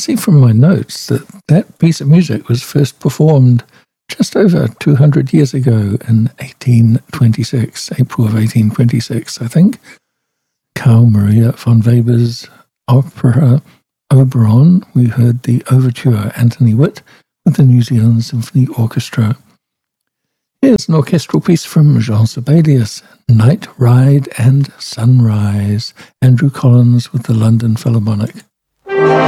see from my notes that that piece of music was first performed just over 200 years ago in 1826, April of 1826, I think. Carl Maria von Weber's opera Oberon. We heard the overture Anthony Witt with the New Zealand Symphony Orchestra. Here's an orchestral piece from Jean Sibelius, Night Ride and Sunrise, Andrew Collins with the London Philharmonic.